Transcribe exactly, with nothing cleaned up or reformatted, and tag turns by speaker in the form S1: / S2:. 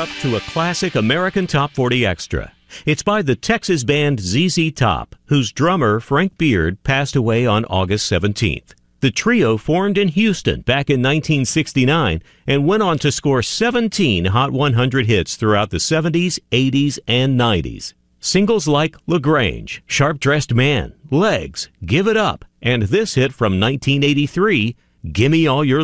S1: up to a classic American Top forty Extra. It's by the Texas band Z Z Top, whose drummer, Frank Beard, passed away on August seventeenth. The trio formed in Houston back in nineteen sixty-nine and went on to score seventeen Hot one hundred hits throughout the seventies, eighties, and nineties. Singles like LaGrange, Sharp Dressed Man, Legs, Give It Up, and this hit from nineteen eighty-three, Gimme All Your